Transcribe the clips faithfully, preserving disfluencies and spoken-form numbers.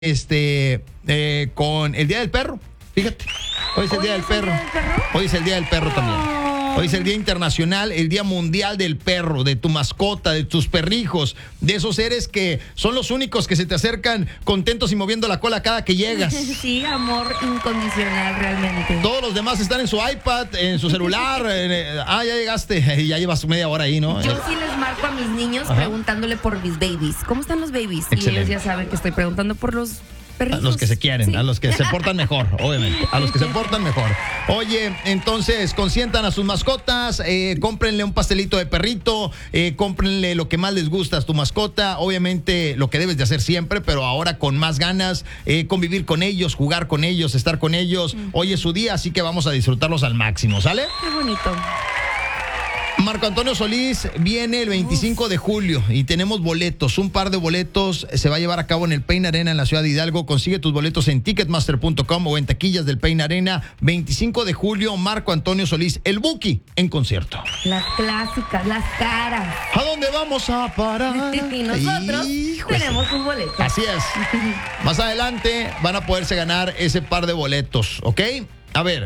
este eh, con el Día del Perro. Fíjate, hoy es el ¿Hoy Día del es el Perro. Día del Perro? Hoy es el Día del Perro también. Oh. Hoy es el Día Internacional, el Día Mundial del Perro, de tu mascota, de tus perrijos, de esos seres que son los únicos que se te acercan contentos y moviendo la cola cada que llegas. Sí, amor incondicional realmente. Todos los demás están en su iPad, en su celular. en, eh, ah, ya llegaste, y ya llevas media hora ahí, ¿no? Yo sí les marco a mis niños Ajá. preguntándole por mis babies. ¿Cómo están los babies? Excelente. Y ellos ya saben que estoy preguntando por los A perritos. los que se quieren, Sí. a los que se portan mejor, obviamente. A los que se portan mejor. Oye, entonces, consientan a sus mascotas, eh, cómprenle un pastelito de perrito, eh, cómprenle lo que más les gusta a tu mascota. Obviamente, lo que debes de hacer siempre, pero ahora con más ganas, eh, convivir con ellos, jugar con ellos, estar con ellos. Mm. Hoy es su día, así que vamos a disfrutarlos al máximo, ¿sale? Qué bonito. Marco Antonio Solís viene el veinticinco de julio y tenemos boletos, un par de boletos, se va a llevar a cabo en el Pain Arena en la ciudad de Hidalgo. Consigue tus boletos en ticketmaster punto com o en taquillas del Pain Arena. veinticinco de julio, Marco Antonio Solís, el Buki en concierto. Las clásicas, las caras. ¿A dónde vamos a parar? Y nosotros Híjole. tenemos un boleto. Así es. Más adelante van a poderse ganar ese par de boletos, ¿ok? A ver,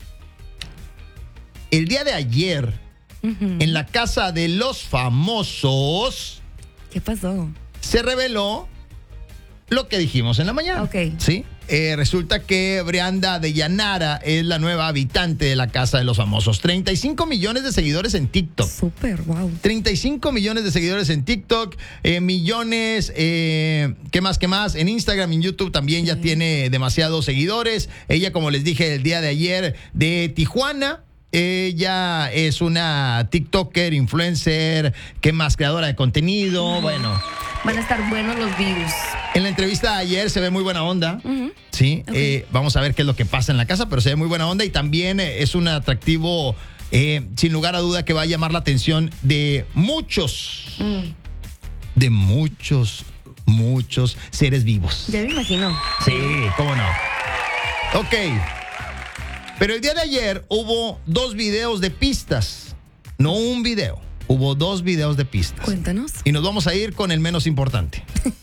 el día de ayer, Uh-huh. en la casa de los famosos, ¿qué pasó? Se reveló lo que dijimos en la mañana. Ok. Sí. Eh, resulta que Brianda de Llanara es la nueva habitante de la casa de los famosos. treinta y cinco millones de seguidores en TikTok. Súper, wow. treinta y cinco millones de seguidores en TikTok, eh, millones, eh, ¿qué más, qué más? En Instagram y en YouTube también sí. Ya tiene demasiados seguidores. Ella, como les dije el día de ayer, de Tijuana. Ella es una TikToker, influencer, ¿qué más? Creadora de contenido, uh-huh. Bueno. Van a estar buenos los views. En la entrevista de ayer se ve muy buena onda, uh-huh. sí. Okay. Eh, vamos a ver qué es lo que pasa en la casa, pero se ve muy buena onda y también eh, es un atractivo, eh, sin lugar a duda, que va a llamar la atención de muchos, mm. de muchos, muchos seres vivos. Ya me imagino. Sí, cómo no. Ok. Pero el día de ayer hubo dos videos de pistas, no un video, hubo dos videos de pistas. Cuéntanos. Y nos vamos a ir con el menos importante.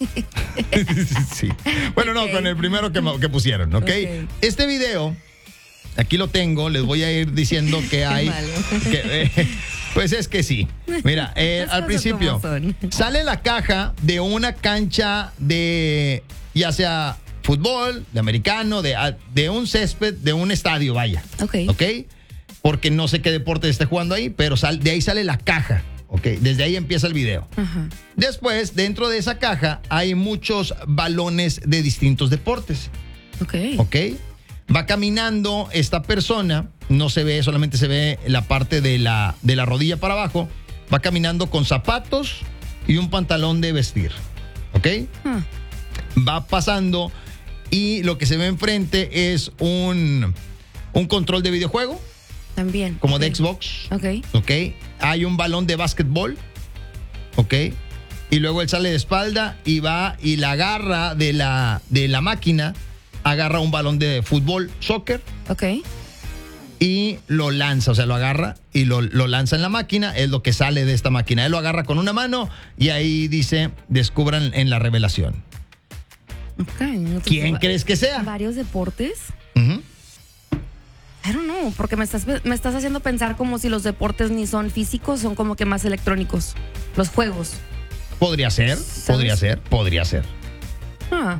Sí. Bueno, okay. No, con el primero que, que pusieron, ¿ok? okay. Este video, aquí lo tengo, les voy a ir diciendo que hay... que, eh, pues es que sí. Mira, eh, al principio sale la caja de una cancha de, ya sea... fútbol, de americano, de, de un césped, de un estadio, vaya. Ok. Ok. Porque no sé qué deporte esté jugando ahí, pero sal, de ahí sale la caja. Ok. Desde ahí empieza el video. Uh-huh. Después, dentro de esa caja, hay muchos balones de distintos deportes. Ok. Ok. Va caminando esta persona, no se ve, solamente se ve la parte de la, de la rodilla para abajo. Va caminando con zapatos y un pantalón de vestir. Ok. Uh. Va pasando. Y lo que se ve enfrente es un, un control de videojuego. También. Como okay. de Xbox. Ok. Ok. Hay un balón de básquetbol. Ok. Y luego él sale de espalda y va y la agarra de la, de la máquina. Agarra un balón de fútbol, soccer. Ok. Y lo lanza, o sea, lo agarra y lo, lo lanza en la máquina. Es lo que sale de esta máquina. Él lo agarra con una mano y ahí dice, descubran en la revelación. Okay, no ¿Quién crees que sea? ¿Varios deportes? Uh-huh. I don't know, porque me estás, me estás haciendo pensar como si los deportes ni son físicos, son como que más electrónicos. Los juegos. Podría ser, ¿sabes? podría ser, podría ser. Ah.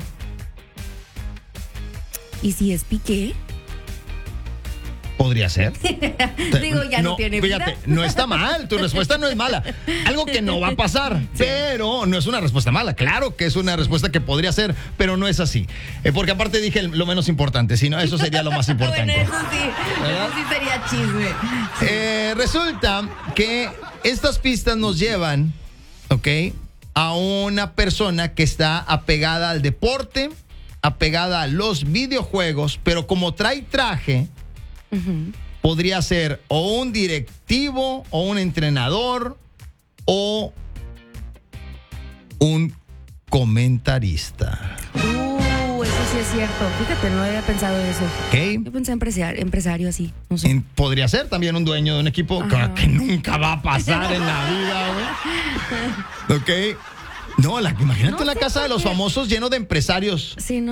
¿Y si es Piqué? Podría ser. Digo, ya no, no tiene vida. Fíjate, no está mal, tu respuesta no es mala. Algo que no va a pasar, sí. Pero no es una respuesta mala. Claro que es una respuesta que podría ser, pero no es así. Eh, porque aparte dije lo menos importante, sino eso sería lo más importante. Bueno, eso sí, ¿verdad? Eso sí sería chisme. Sí. Eh, resulta que estas pistas nos llevan, ¿ok?, a una persona que está apegada al deporte, apegada a los videojuegos, pero como trae traje... Uh-huh. Podría ser o un directivo o un entrenador o un comentarista. Uh, eso sí es cierto. Fíjate, no había pensado en eso. ¿Qué? Yo pensé empresario, empresario así. No sé. Podría ser también un dueño de un equipo que, que nunca va a pasar en la vida, güey. Ok. No, la, imagínate No la sé casa de por los qué. famosos lleno de empresarios. Sí, no.